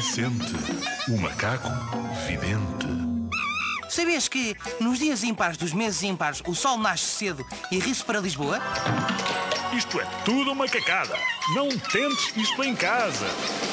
Vicente, o macaco vidente. Sabias que nos dias ímpares dos meses ímpares o sol nasce cedo e ri-se para Lisboa? Isto é tudo uma cacada. Não tentes isto em casa.